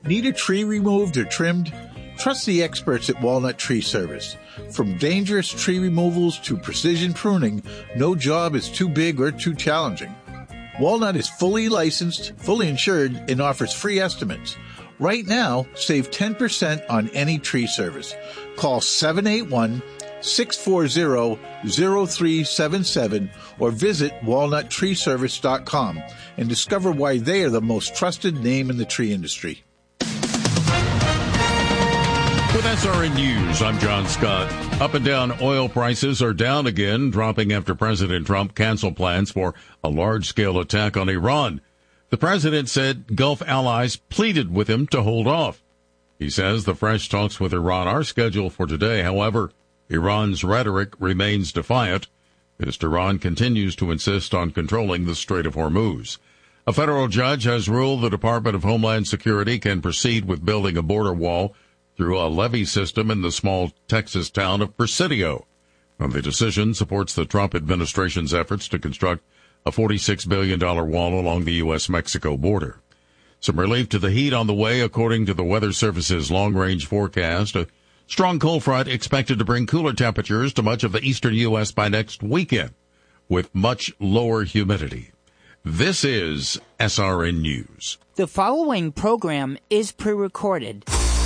Need a tree removed or trimmed? Trust the experts at Walnut Tree Service. From dangerous tree removals to precision pruning, no job is too big or too challenging. Walnut is fully licensed, fully insured, and offers free estimates. Right now, save 10% on any tree service. Call 781-640-0377 or visit walnuttreeservice.com and discover why they are the most trusted name in the tree industry. With SRN News, I'm John Scott. Up and down oil prices are down again, dropping after President Trump canceled plans for a large-scale attack on Iran. The president said Gulf allies pleaded with him to hold off. He says the fresh talks with Iran are scheduled for today. However, Iran's rhetoric remains defiant as Tehran continues to insist on controlling the Strait of Hormuz. A federal judge has ruled the Department of Homeland Security can proceed with building a border wall through a levee system in the small Texas town of Presidio. The decision supports the Trump administration's efforts to construct a $46 billion wall along the U.S.-Mexico border. Some relief to the heat on the way, according to the Weather Service's long-range forecast. A strong cold front expected to bring cooler temperatures to much of the eastern U.S. by next weekend, with much lower humidity. This is SRN News. The following program is pre-recorded.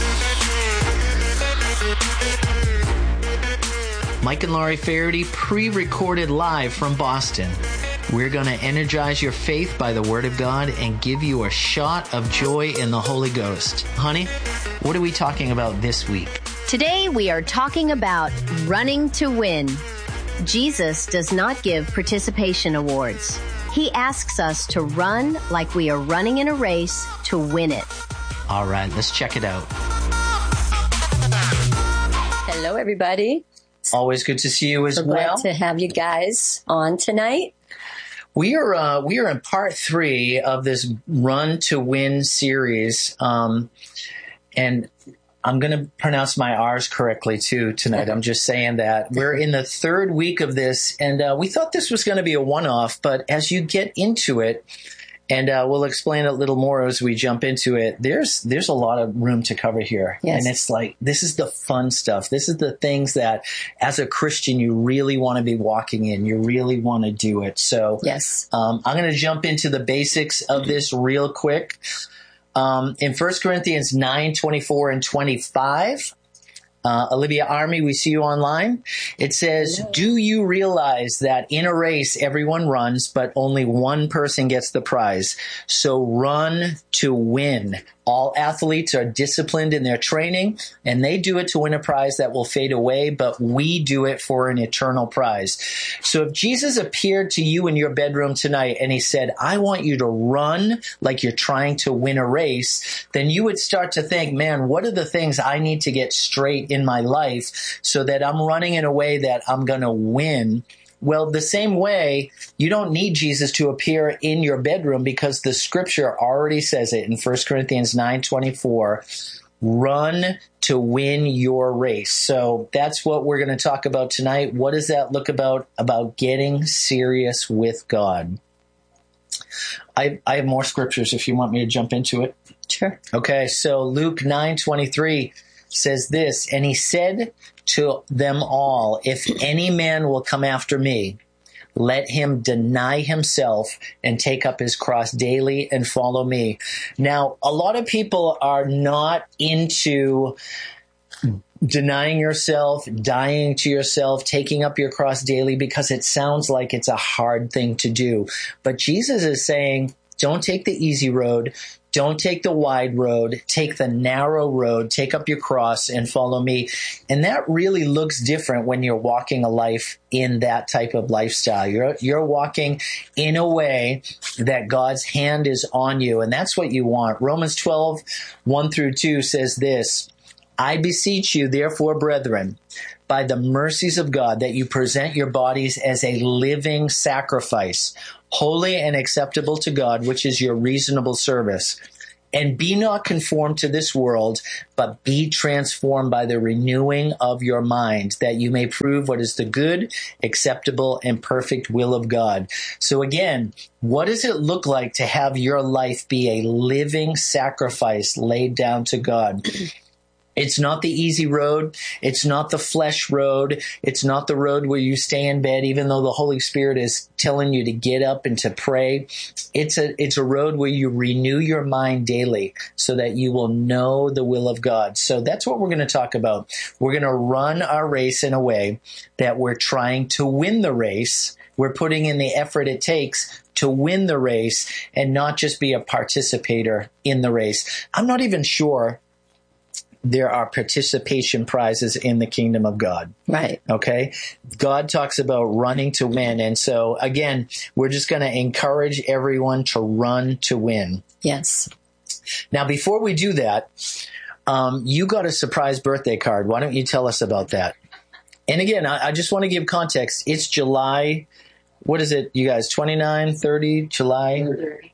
Mike and Laurie Faherty, pre-recorded live from Boston. We're going to energize your faith by the Word of God and give you a shot of joy in the Holy Ghost. Honey, what are we talking about this week? Today we are talking about running to win. Jesus does not give participation awards. He asks us to run like we are running in a race to win it. All right, let's check it out. Hello, everybody. Always good to see you as well. Glad to have you guys on tonight. We are in part 3 of this Run to Win series, and I'm going to pronounce my R's correctly too tonight. I'm just saying that we're in the 3rd week of this, and we thought this was going to be a one-off. But as you get into it, and we'll explain a little more as we jump into it, there's a lot of room to cover here. Yes. And it's like, this is the fun stuff. This is the things that as a Christian, you really want to be walking in. You really want to do it. So yes, I'm going to jump into the basics of this real quick. In 1 Corinthians 9:24 and 25, Olivia Army, we see you online. It says, do you realize that in a race, everyone runs, but only one person gets the prize? So run to win. All athletes are disciplined in their training, and they do it to win a prize that will fade away, but we do it for an eternal prize. So if Jesus appeared to you in your bedroom tonight and he said, I want you to run like you're trying to win a race, then you would start to think, man, what are the things I need to get straight in my life so that I'm running in a way that I'm going to win? Well, the same way, you don't need Jesus to appear in your bedroom because the scripture already says it in 1 Corinthians 9:24, run to win your race. So that's what we're going to talk about tonight. What does that look about getting serious with God? I have more scriptures if you want me to jump into it. Sure. Okay, so Luke 9:23 says this, and he said to them all, if any man will come after me, let him deny himself and take up his cross daily and follow me. Now, a lot of people are not into denying yourself, dying to yourself, taking up your cross daily because it sounds like it's a hard thing to do. But Jesus is saying, don't take the easy road. Don't take the wide road, take the narrow road, take up your cross and follow me. And that really looks different when you're walking a life in that type of lifestyle. You're walking in a way that God's hand is on you, and that's what you want. Romans 12:1-2 says this, I beseech you, therefore, brethren, by the mercies of God, that you present your bodies as a living sacrifice, holy and acceptable to God, which is your reasonable service. And be not conformed to this world, but be transformed by the renewing of your mind, that you may prove what is the good, acceptable, and perfect will of God. So again, what does it look like to have your life be a living sacrifice laid down to God? It's not the easy road. It's not the flesh road. It's not the road where you stay in bed, even though the Holy Spirit is telling you to get up and to pray. It's a road where you renew your mind daily so that you will know the will of God. So that's what we're going to talk about. We're going to run our race in a way that we're trying to win the race. We're putting in the effort it takes to win the race and not just be a participator in the race. I'm not even sure there are participation prizes in the kingdom of God. Right. Okay. God talks about running to win. And so again, we're just going to encourage everyone to run to win. Yes. Now, before we do that, you got a surprise birthday card. Why don't you tell us about that? And again, I just want to give context. It's July. What is it, you guys? 29, 30, July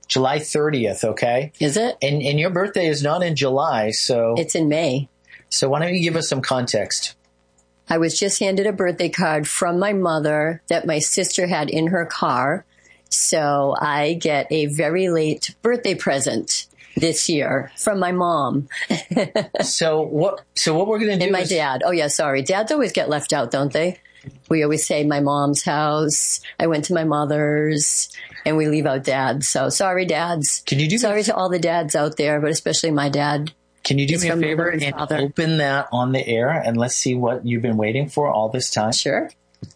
30th. Okay. Is it? And your birthday is not in July. So It's in May. So why don't you give us some context? I was just handed a birthday card from my mother that my sister had in her car. So I get a very late birthday present this year from my mom. So what we're going to do And my is, dad. Oh, yeah, sorry. Dads always get left out, don't they? We always say my mom's house. I went to my mother's, and we leave out dads. So sorry, dads. Can you do Sorry to all the dads out there, but especially my dad. Can you do It's me a from favor mother and and father. open that on the air and let's see what you've been waiting for all this time? Sure.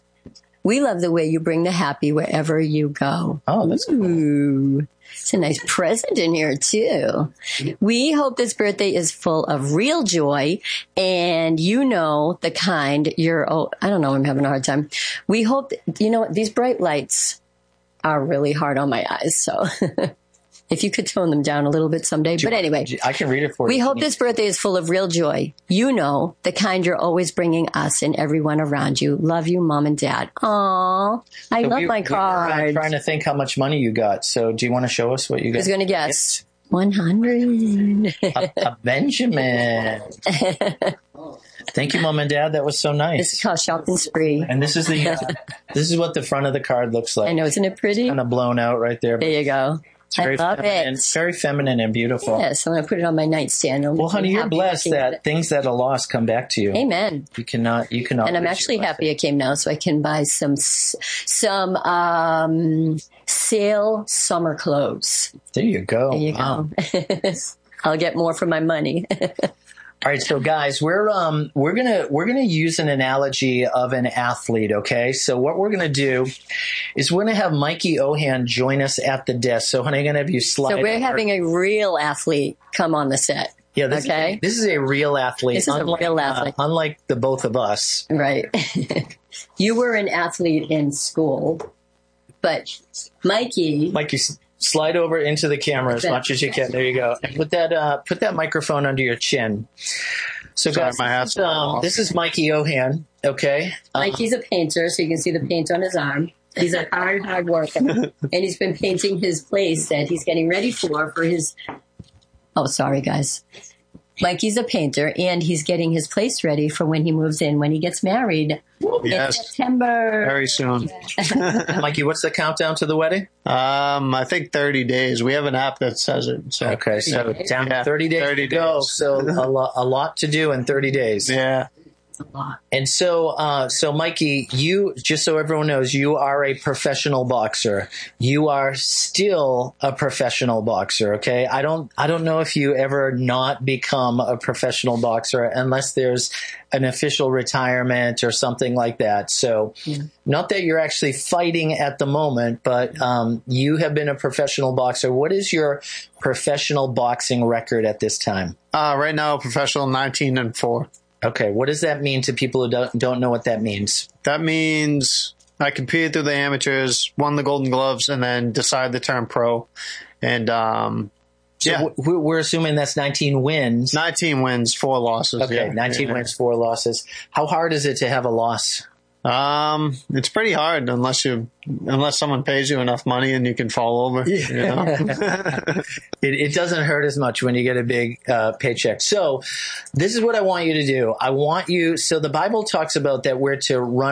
We love the way you bring the happy wherever you go. Oh, that's cool. Ooh. It's a nice present in here, too. We hope this birthday is full of real joy and you know the kind I don't know, I'm having a hard time. We hope, these bright lights are really hard on my eyes. So if you could tone them down a little bit someday. But anyway, I can read it for you. we hope this birthday is full of real joy. You know, the kind you're always bringing us and everyone around you. Love you, Mom and Dad. Aw, I love my I'm card. trying to think how much money you got. So do you want to show us what you got? Who's going to guess? 100. A Benjamin. Thank you, Mom and Dad. That was so This nice. is called Shopping Spree. And this is this is what the front of the card looks like. I know, isn't it pretty? Kind of blown out right there. There you go. It's I very love feminine. it. Very feminine and beautiful. Yes, I'm going to put it on my nightstand. Well, honey, you're blessed that things that are lost come back to you. Amen. You cannot. And I'm lose actually your happy I came now so I can buy some sale summer clothes. There you go. There you Wow. go. I'll get more for my money. All right, so guys, we're gonna use an analogy of an athlete. Okay, so what we're gonna do is we're gonna have Mikey Ohan join us at the desk. So, honey, I'm gonna have you slide. So we're over. having a real athlete come on the set. Yeah, this is a real athlete. This is a real athlete. Unlike the both of us. Right. You were an athlete in school, but Mikey, slide over into the camera as much as you can. There you go. And put that microphone under your chin. So, guys, this is Mikey Ohan. Okay. Mikey's a painter, so you can see the paint on his arm. He's a hard worker, and he's been painting his place that he's getting ready for his. Oh, sorry, guys. Mikey's a painter, and he's getting his place ready for when he moves in, when he gets married in September. Very soon. Mikey, what's the countdown to the wedding? I think 30 days. We have an app that says it. So. Okay, so down to 30 days 30 to go. days. So a lot to do in 30 days. Yeah. And so Mikey, you, just so everyone knows, you are a professional boxer. You are still a professional boxer. Okay. I don't know if you ever not become a professional boxer unless there's an official retirement or something like that. So not that you're actually fighting at the moment, but you have been a professional boxer. What is your professional boxing record at this time? Right now, professional 19-4. Okay, what does that mean to people who don't know what that means? That means I competed through the amateurs, won the Golden Gloves, and then decided to turn pro. And we're assuming that's 19 wins. 19 wins, 4 losses. Okay, yeah. 19 wins, 4 losses. How hard is it to have a loss? It's pretty hard unless someone pays you enough money and you can fall over. You know? It doesn't hurt as much when you get a big paycheck. So this is what I want you to do. So the Bible talks about that we're to run